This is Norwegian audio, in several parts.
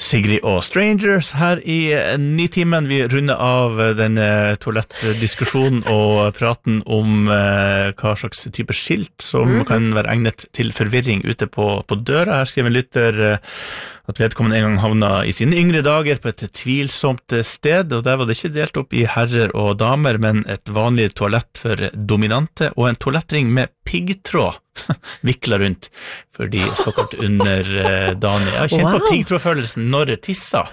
Sigrid og Strangers her i Nitimen. Vi runder av denne toalettdiskusjonen og praten om hva slags type skilt som kan være egnet til forvirring ute på døra. Her skriver en lytter at vedkommende en gang havna i sine yngre dager på et tvilsomt sted, og der var det ikke delt opp i herrer og damer, men et vanlig toalett for dominante og en toalettring med piggtråd vikla rundt for de såkalt underdanige. Jeg har kjent på piggtrådfølelsen når jeg tisser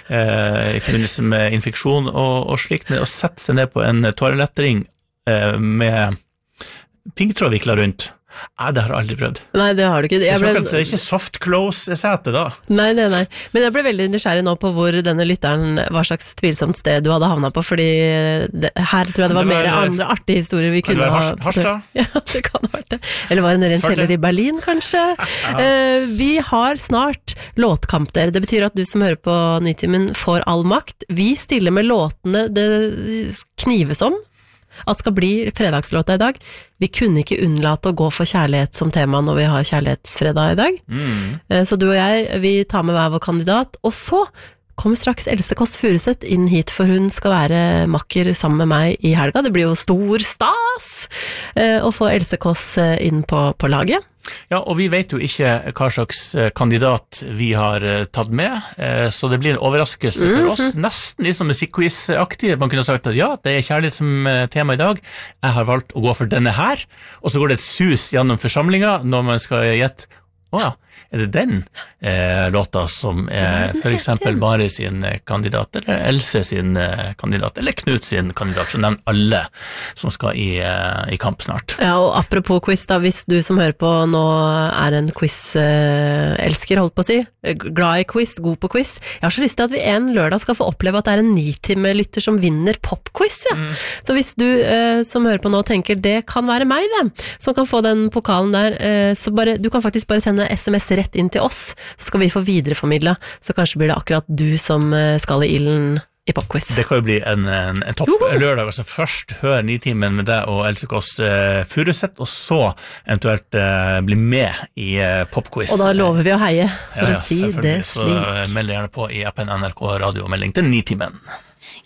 i forbindelse med infeksjon og slikt, men å sette seg ned på en toalettring med piggtråd vikla rundt, det har jeg aldri prøvd. Nei, det har du ikke. Det er ikke soft close-sete da. Nei. Men jeg ble veldig nysgjerrig nå på hvor denne lytteren, hva slags tvilsomt sted du hadde havnet på, fordi her tror jeg det var mer andre artige historier vi kunne ha. Harstad? Ja, det kan ha vært det. Eller var det en ren kjeller i Berlin, kanskje? Vi har snart låtkamp der. Det betyr at du som hører på Nitimen får all makt. Vi stiller med låtene det knives om at skal bli fredagslåta i dag. Vi kunne ikke unnlate å gå for kjærlighet som tema når vi har kjærlighetsfredag i dag. Så du og jeg, vi tar med hver vår kandidat, og så kommer straks Else Kåss Furuseth inn hit, for hun skal være makker sammen med meg i helga. Det blir jo stor stas å få Else Kåss inn på laget. Ja, og vi vet jo ikke hva slags kandidat vi har tatt med, så det blir en overraskelse for oss. Nesten litt som musikquiz-aktig. Man kunne sagt at ja, det er kjærlighet som tema i dag. Jeg har valgt å gå for denne her, og så går det et sus gjennom forsamlingen når man skal gjette. Er det den låta som er for eksempel Mari sin kandidat, eller Else sin kandidat, eller Knut sin kandidat, for å nevne alle som skal i kamp snart. Ja, og apropos quiz da, hvis du som hører på nå er en quiz-elsker, holdt på å si, glad i quiz, god på quiz, jeg har så lyst til at vi en lørdag skal få oppleve at det er en Nitime-lytter som vinner popquiz, ja. Så hvis du som hører på nå tenker, det kan være meg det, som kan få den pokalen der, så du kan faktisk bare sende SMS rett inn til oss, så skal vi få videreformidla, så kanskje blir det akkurat du som skal i ilden i popquiz. Det kan jo bli en topp lørdag, altså først hør Nitimen med deg og Else Kåss Furuseth, og så eventuelt bli med i popquiz. Og da lover vi å heie, for å si det slik. Så meld gjerne på i appen NRK Radio og melding til Nitimen.